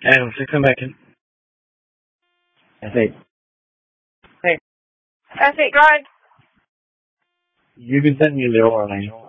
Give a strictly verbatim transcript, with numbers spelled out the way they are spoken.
Hey, let's come back in. S eight. Hey. S eight, go ahead. You can send me the overlay.